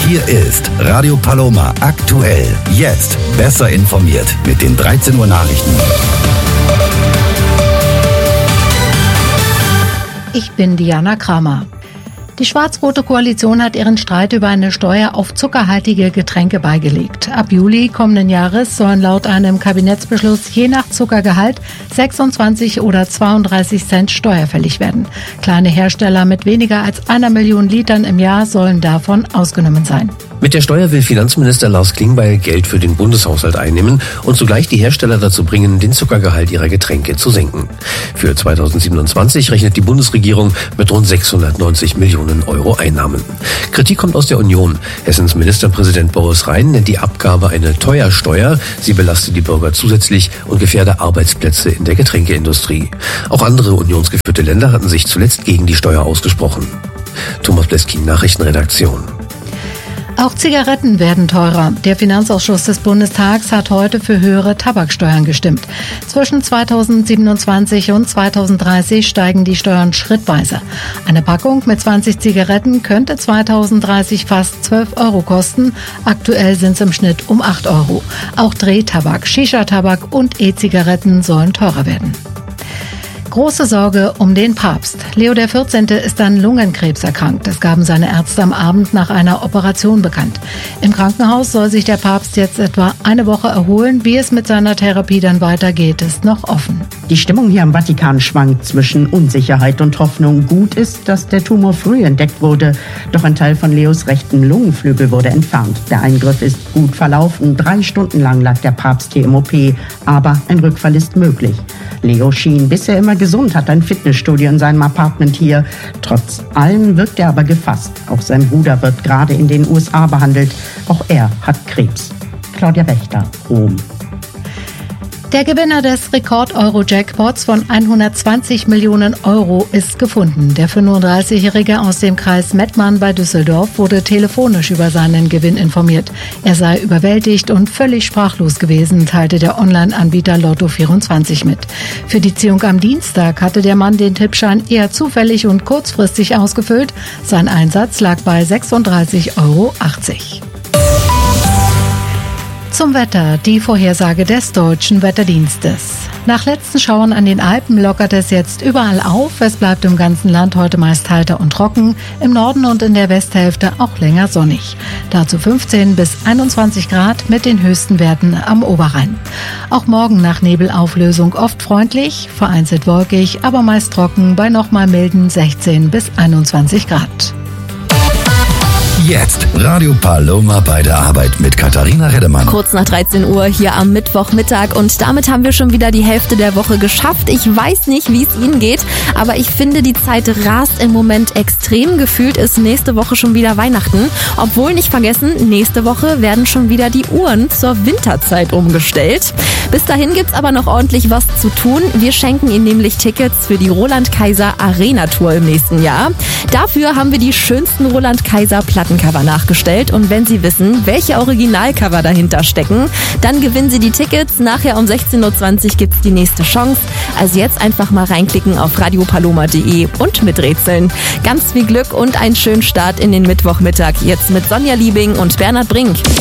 Hier ist Radio Paloma aktuell. Jetzt besser informiert mit den 13 Uhr Nachrichten. Ich bin Diana Kramer. Die schwarz-rote Koalition hat ihren Streit über eine Steuer auf zuckerhaltige Getränke beigelegt. Ab Juli kommenden Jahres sollen laut einem Kabinettsbeschluss je nach Zuckergehalt 26 oder 32 Cent steuerfällig werden. Kleine Hersteller mit weniger als 1 Million Litern im Jahr sollen davon ausgenommen sein. Mit der Steuer will Finanzminister Lars Klingbeil Geld für den Bundeshaushalt einnehmen und zugleich die Hersteller dazu bringen, den Zuckergehalt ihrer Getränke zu senken. Für 2027 rechnet die Bundesregierung mit rund 690 Millionen Euro Einnahmen. Kritik kommt aus der Union. Hessens Ministerpräsident Boris Rhein nennt die Abgabe eine Teuersteuer. Sie belastet die Bürger zusätzlich und gefährde Arbeitsplätze in der Getränkeindustrie. Auch andere unionsgeführte Länder hatten sich zuletzt gegen die Steuer ausgesprochen. Thomas Bleskin, Nachrichtenredaktion. Auch Zigaretten werden teurer. Der Finanzausschuss des Bundestags hat heute für höhere Tabaksteuern gestimmt. Zwischen 2027 und 2030 steigen die Steuern schrittweise. Eine Packung mit 20 Zigaretten könnte 2030 fast 12 Euro kosten. Aktuell sind es im Schnitt um 8 Euro. Auch Drehtabak, Shisha-Tabak und E-Zigaretten sollen teurer werden. Große Sorge um den Papst. Leo XIV. Ist an Lungenkrebs erkrankt. Das gaben seine Ärzte am Abend nach einer Operation bekannt. Im Krankenhaus soll sich der Papst jetzt etwa eine Woche erholen. Wie es mit seiner Therapie dann weitergeht, ist noch offen. Die Stimmung hier am Vatikan schwankt zwischen Unsicherheit und Hoffnung. Gut ist, dass der Tumor früh entdeckt wurde. Doch ein Teil von Leos rechten Lungenflügel wurde entfernt. Der Eingriff ist gut verlaufen. 3 Stunden lang lag der Papst hier im OP. Aber ein Rückfall ist möglich. Leo schien bisher immer gesund, hat ein Fitnessstudio in seinem Apartment hier. Trotz allem wirkt er aber gefasst. Auch sein Bruder wird gerade in den USA behandelt. Auch er hat Krebs. Claudia Wächter, Rom. Der Gewinner des Rekord-Euro-Jackpots von 120 Millionen Euro ist gefunden. Der 35-Jährige aus dem Kreis Mettmann bei Düsseldorf wurde telefonisch über seinen Gewinn informiert. Er sei überwältigt und völlig sprachlos gewesen, teilte der Online-Anbieter Lotto24 mit. Für die Ziehung am Dienstag hatte der Mann den Tippschein eher zufällig und kurzfristig ausgefüllt. Sein Einsatz lag bei 36,80 Euro. Zum Wetter, die Vorhersage des Deutschen Wetterdienstes. Nach letzten Schauern an den Alpen lockert es jetzt überall auf. Es bleibt im ganzen Land heute meist heiter und trocken, im Norden und in der Westhälfte auch länger sonnig. Dazu 15 bis 21 Grad mit den höchsten Werten am Oberrhein. Auch morgen nach Nebelauflösung oft freundlich, vereinzelt wolkig, aber meist trocken bei nochmal milden 16 bis 21 Grad. Jetzt Radio Paloma bei der Arbeit mit Katharina Reddemann. Kurz nach 13 Uhr hier am Mittwochmittag und damit haben wir schon wieder die Hälfte der Woche geschafft. Ich weiß nicht, wie es Ihnen geht, aber ich finde, die Zeit rast im Moment extrem. Gefühlt ist nächste Woche schon wieder Weihnachten. Obwohl, nicht vergessen, nächste Woche werden schon wieder die Uhren zur Winterzeit umgestellt. Bis dahin gibt's aber noch ordentlich was zu tun. Wir schenken Ihnen nämlich Tickets für die Roland Kaiser Arena Tour im nächsten Jahr. Dafür haben wir die schönsten Roland Kaiser Plattencover nachgestellt und wenn Sie wissen, welche Originalcover dahinter stecken, dann gewinnen Sie die Tickets. Nachher um 16.20 Uhr gibt's die nächste Chance. Also jetzt einfach mal reinklicken auf radiopaloma.de und miträtseln. Ganz viel Glück und einen schönen Start in den Mittwochmittag. Jetzt mit Sonja Liebing und Bernhard Brink.